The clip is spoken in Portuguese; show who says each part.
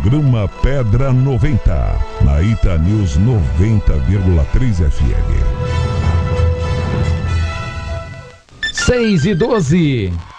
Speaker 1: programa Pedra 90, na Ita News 90,3 FM.
Speaker 2: 6:12.